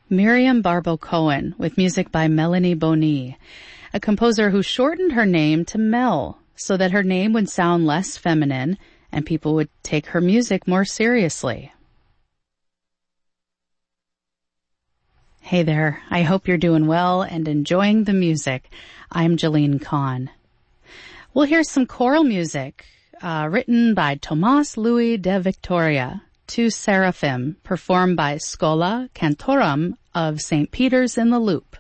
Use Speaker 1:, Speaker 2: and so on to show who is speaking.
Speaker 1: Miriam Barbo-Cohen with music by Melanie Boni, a composer who shortened her name to Mel so that her name would sound less feminine and people would take her music more seriously. Hey there, I hope you're doing well and enjoying the music. I'm Jalene Kahn. We'll hear some choral music written by Tomás Louis de Victoria, Tu Seraphim, performed by Schola Cantorum of St. Peter's in the Loop.